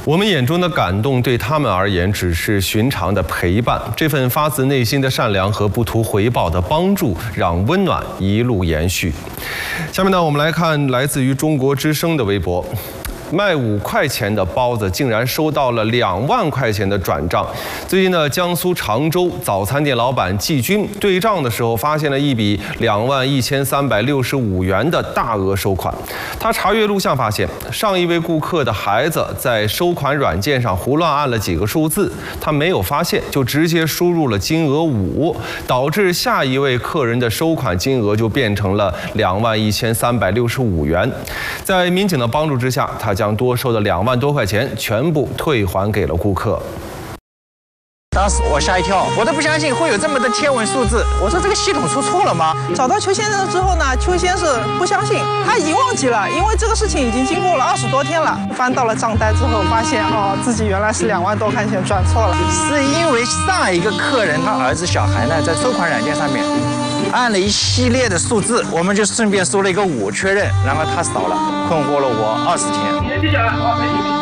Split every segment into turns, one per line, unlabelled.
我们眼中的感动，对他们而言只是寻常的陪伴。这份发自内心的善良和不图回报的帮助，让温暖一路延续。下面呢，我们来看来自于中国之声的微博。卖5块钱的包子竟然收到了2万块钱的转账。最近呢，江苏常州早餐店老板季军对账的时候，发现了一笔21365元的大额收款。他查阅录像发现，上一位顾客的孩子在收款软件上胡乱按了几个数字，他没有发现，就直接输入了金额5，导致下一位客人的收款金额就变成了21365元。在民警的帮助之下，他将多收的2万多块钱全部退还给了顾客。
当时我吓一跳，我都不相信会有这么的天文数字。我说这个系统出错了吗？
找到邱先生之后呢，邱先生不相信，他已经忘记了，因为这个事情已经经过了20多天了。翻到了账单之后，发现自己原来是2万多块钱转错了。
是因为上一个客人他儿子小孩呢，在收款软件上面按了一系列的数字，我们就顺便输了一个5确认，然后他扫了，困惑了我20天。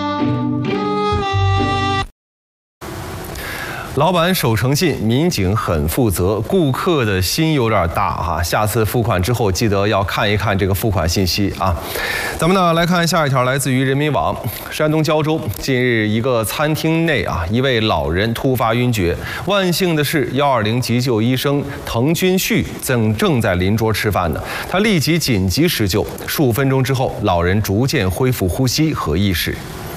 老板守诚信，民警很负责，顾客的心有点大哈。下次付款之后，记得要看一看这个付款信息啊。咱们呢来看下一条，来自于人民网。山东胶州近日一个餐厅内一位老人突发晕厥，万幸的是120急救医生滕军旭正在邻桌吃饭呢，他立即紧急施救，15分钟之后，老人逐渐恢复呼吸和意识。